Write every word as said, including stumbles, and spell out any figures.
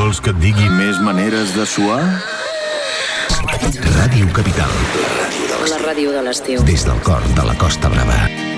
Vols que et digui més maneres de suar? Ràdio Capital. La ràdio de l'estiu. Des del cor de la Costa Brava.